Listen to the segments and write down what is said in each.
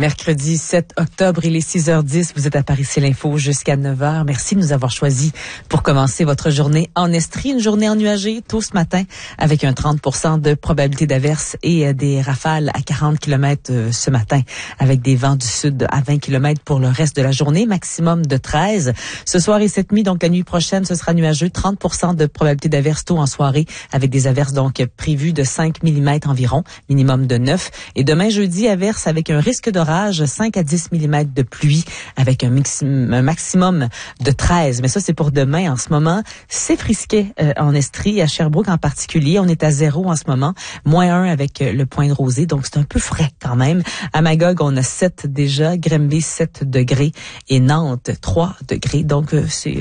Mercredi 7 octobre, il est 6h10. Vous êtes à Paris, c'est l'info jusqu'à 9h. Merci de nous avoir choisis pour commencer votre journée en Estrie. Une journée ennuagée tôt ce matin avec un 30% de probabilité d'averse et des rafales à 40 km ce matin avec des vents du sud à 20 km pour le reste de la journée, maximum de 13. Ce soir et cette nuit, donc la nuit prochaine, ce sera nuageux. 30% de probabilité d'averse tôt en soirée avec des averses donc prévues de 5 mm environ, minimum de 9. Et demain jeudi, averse avec un risque d'orage, 5 à 10 mm de pluie avec un maximum de 13. Mais ça, c'est pour demain. En ce moment, c'est frisquet en Estrie, à Sherbrooke en particulier. On est à 0 en ce moment, -1 avec le point de rosée. Donc, c'est un peu frais quand même. À Magog, on a 7 déjà. Grimby, 7 degrés. Et Nantes, 3 degrés. Donc,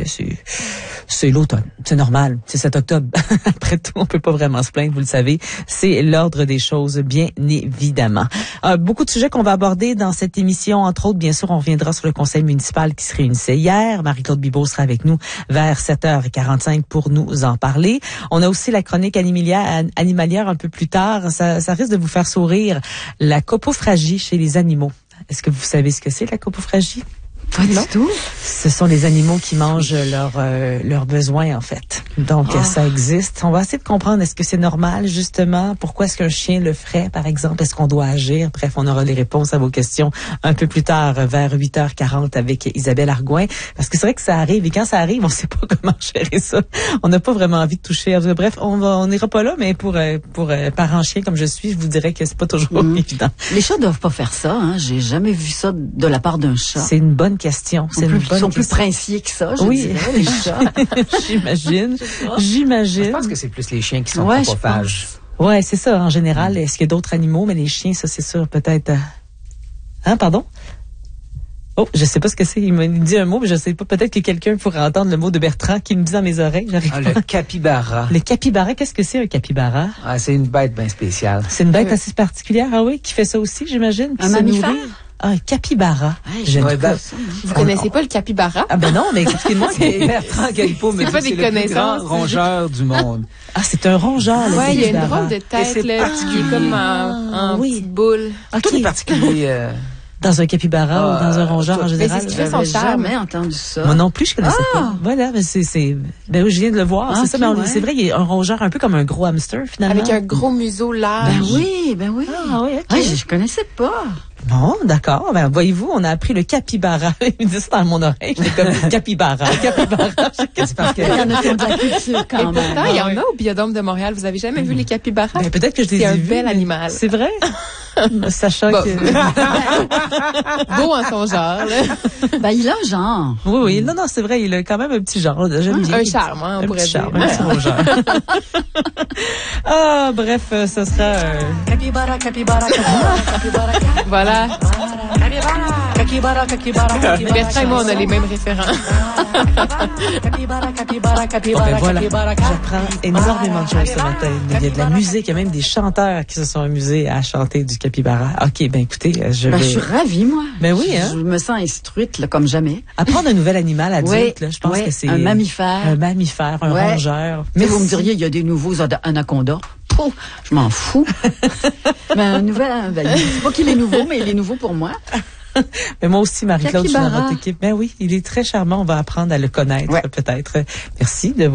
c'est l'automne. C'est normal. C'est 7 octobre. Après tout, on peut pas vraiment se plaindre, vous le savez. C'est l'ordre des choses, bien évidemment. Beaucoup de sujets qu'on va aborder dans cette émission. Entre autres, bien sûr, on reviendra sur le conseil municipal qui se réunissait hier. Marie-Claude Bibeau sera avec nous vers 7h45 pour nous en parler. On a aussi la chronique animalière un peu plus tard. Ça risque de vous faire sourire. La coprophagie chez les animaux. Est-ce que vous savez ce que c'est, la coprophagie? Pas du tout. Ce sont les animaux qui mangent leurs besoins, en fait. Donc, ça existe. On va essayer de comprendre, est-ce que c'est normal, justement? Pourquoi est-ce qu'un chien le ferait, par exemple? Est-ce qu'on doit agir? Bref, on aura les réponses à vos questions un peu plus tard, vers 8h40 avec Isabelle Argouin. Parce que c'est vrai que ça arrive. Et quand ça arrive, on sait pas comment gérer ça. On n'a pas vraiment envie de toucher. Bref, on n'ira pas là, mais pour parent chien comme je suis, je vous dirais que c'est pas toujours évident. Les chats doivent pas faire ça, hein. J'ai jamais vu ça de la part d'un chat. C'est une bonne question. Ils sont plus princiers que ça, je dirais, les chats. J'imagine. Je pense que c'est plus les chiens qui sont coprophages. Ouais, c'est ça, en général. Est-ce qu'il y a d'autres animaux? Mais les chiens, ça, c'est sûr, peut-être... pardon? Oh, je sais pas ce que c'est. Il m'a dit un mot, mais je sais pas. Peut-être que quelqu'un pourrait entendre le mot de Bertrand qui me dit dans mes oreilles. Le capybara. Le capybara, qu'est-ce que c'est, un capybara? C'est une bête bien spéciale. C'est une bête assez particulière, qui fait ça aussi, j'imagine. Un mammifère? Un capybara. Vous connaissez pas le capybara? Ah ben non, mais expliquez-moi. C'est Bertrand Galipo, mais c'est le plus grand rongeur du monde. C'est un rongeur, le capybara. Il y a une drôle de tête, là, qui est comme en petite boule. Tout est particulier. Dans un capybara ou dans un rongeur en général. C'est ce qui fait son charme. Jamais entendu ça. Moi non plus, je connaissais pas. Voilà, mais ben oui, je viens de le voir. C'est ça, mais c'est vrai, il y a un rongeur un peu comme un gros hamster, finalement. Avec un gros museau large. Ben oui. Ah oui, ok. Je connaissais pas. Bon, d'accord. Ben, voyez-vous, on a appris le capybara. Il me dit ça dans mon oreille. J'étais comme capybara. C'est parce qu'il y en a qui ont de la culture quand même. Pourtant, il y en a au Biodôme de Montréal. Vous avez jamais vu les capybaras? Ben, peut-être que je les ai vus. C'est un bel animal. C'est vrai? Sachant que... Beau en son genre, là. Il a un genre. Oui. Non, c'est vrai. Il a quand même un petit genre. J'aime bien. Un charme, on pourrait dire. Un petit rongeur. Bref, ce sera... Capybara. Voilà. Bertrand et moi, on a les mêmes référents. Voilà. J'apprends énormément de choses ce matin. Il y a de la musique, il y a même des chanteurs qui se sont amusés à chanter du capybara. OK, ben écoutez, je suis ravie, moi. Ben oui, hein. Je me sens instruite, là, comme jamais. Apprendre un nouvel animal adulte, là, je pense que c'est... Un mammifère. Un rongeur. Mais vous me diriez, il y a des nouveaux anacondas. Je m'en fous. Mais un nouvel... c'est pas qu'il est nouveau, mais il est nouveau pour moi. Mais moi aussi, Marie-Claude, je suis dans votre équipe. Ben oui, il est très charmant. On va apprendre à le connaître, peut-être. Merci de